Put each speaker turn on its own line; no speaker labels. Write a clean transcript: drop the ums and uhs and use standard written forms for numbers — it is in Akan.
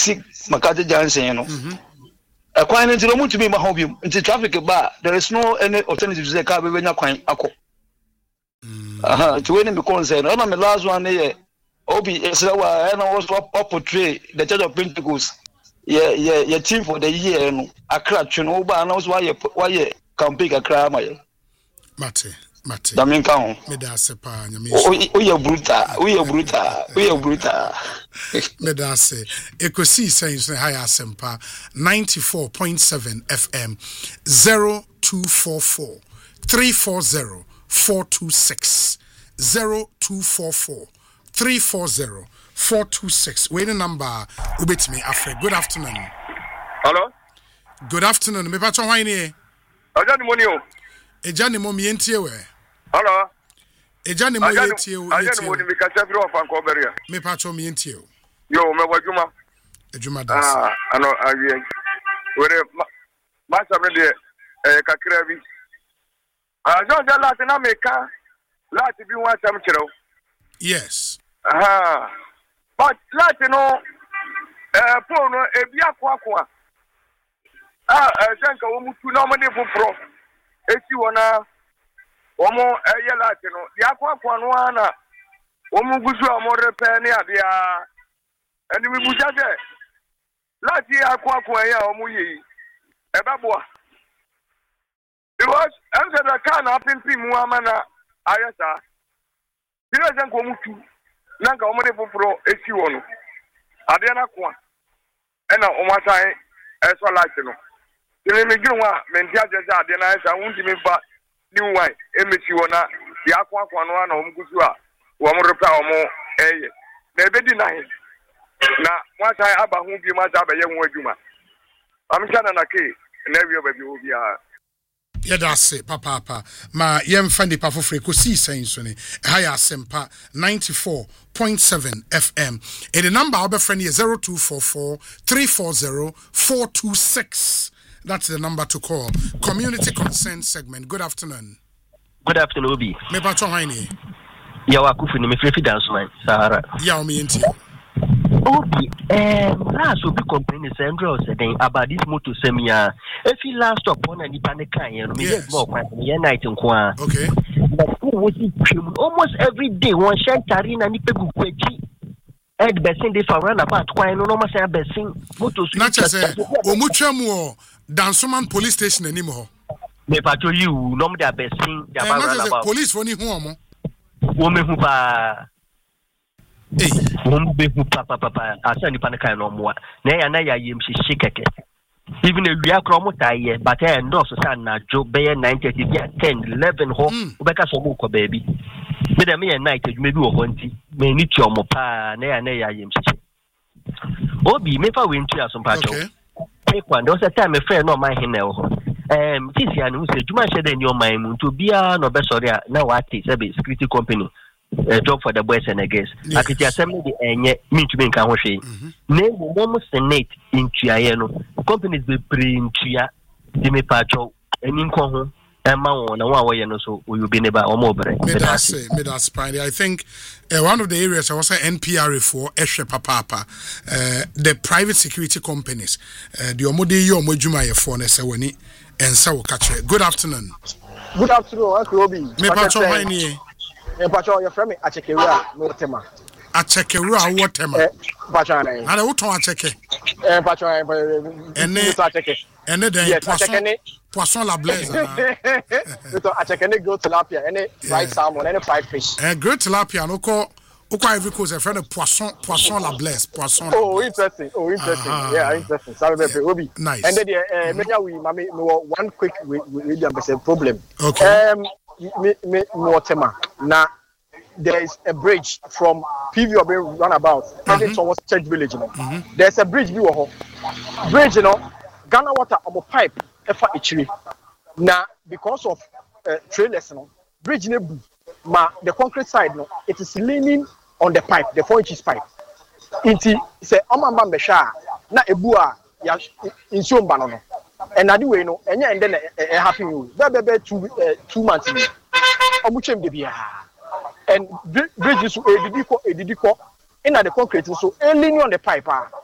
basic Makati Johnson, a quine into the moon to be my home into traffic bar. There is no any alternative to the car when you're quite to win the concern. I'm the last one here. Obi is and I was up portray the Church of Pentecost. Yeah, team for the year and a crutch, and over and knows why you can pick a crime.
Mate.
Damien Count.
Medasepa,
we are brutal.
Medase. Ekosi saying higher sempa 94.7 FM 0244 340 426 0244 340 426. Waiting number ubit me Afre. Good afternoon.
Hello.
Good afternoon. Me patron wine.
Ajani monio.
Ejani mo mi entie we.
Hello.
Ejani mo entie o.
Ajani mo ni ka chafiri of an koberia.
Me patron mi entie o.
Yo me wajuma.
Ejuma das.
Ano awie. Were ma sabe de kakra bi. Jo ja lati na meka. Lati bi wan sam kire.
Yes.
But lati no phone no ebi akwa. Senka wo mutu na mo de foforo. Esi wona omo lati no ya akwa no ana omo gusu omo repair ni abia eni mi buja je lati akwa ya omo yi ebeboa because ense da kan apimpi mu amana ayesa dire senka wo mutu nanka omo de foforo esi wono abia na kwa ena omo atai eso lati no Tell me, Mentia Jazza, then I won't give me back new wine, embassy one, the aqua one, Omgusua, one reply more, never deny it. Now, once I have a won't be much of a young Wajuma. I'm Shannon Ake, and every of you will be.
Yeah, that's it, Papa. Ma yem fandi pa for Kosi saying so ni. Higher sempa 94.7 FM. And the number of friend is 0244 340 426. That's the number to call. Community consent segment. Good afternoon.
Good afternoon, Obi.
Me patron haini.
Ya wakufu ni me free dance man. Sahara.
Ya o me enti.
Obi, last Obi complain is Andrew said about this motor semia. If he last stop on any panic can you me get more quite me night in kwa.
Okay.
Almost every day one share tarina ni pegu kweji. Ed besin dey for run about kwa no ma say besin motor.
Na chese omutwam o Dansoman police station anymore.
Me patrol you no me dey besin dey about
police for ni hu omo.
Wo me hu pa.
Hey,
Mumbe papa asa ni panaka no mo na ya yem hihye keke even a wia kromo taye but I endorse say na jo be 9:30 bia 10 11 ho ubeka so mo ko baby me dem ye night adwuma bi wo ho nti me ni ti omo pa na ya yem hihye Obi me fa we nti aso pa cho e kwande o say time friend no man hene ho tisi anu se adwuma hye de ni o man mu to bia no be sorry na wa ti say be security company job for the boys and girls. Yes. Akiti assembly the enye mintu be nkan ho hwe. Na mo senate intuaye no companies be pre intua de me pacho eni nko ho ema won na wa ye no so you be neighbor o mo bere.
That's fine. I think one of the areas I was say NPRA for ehwe papa the private security companies the omode ye omodwuma ye for na se wani ensa wo ka kire. Good afternoon.
Good afternoon, Uncle Obi.
Me pacho wani
Pacho, your friend Achekewura no tema.
Achekewura wo tema.
Pacho na.
Na wo ton acheke.
Pacho ene acheke.
Ene den poisson la blaise.
So acheke grilled tilapia, ene fried salmon, ene fried fish.
Grilled tilapia no ko Ivory Coast a friend of poisson la blaise, poisson.
Oh, interesting. Yeah, interesting. Sorry, Obi.
Nice.
And then maybe we one quick we problem.
Okay.
Me Waterma. Now there is a bridge from PV runabout heading towards Church Village. There's a bridge bridge, Ghana water on a pipe efa ichiri. Now because of trailers, bridge nebu. The concrete side it is leaning on the pipe, the 4 inches pipe. Inti say omamba mbesha na ebua ya insomba no. And that way and then happy you. Bebe 2 months. Omuchem de bia. And bridges edidiko in the concrete so leaning on the pipe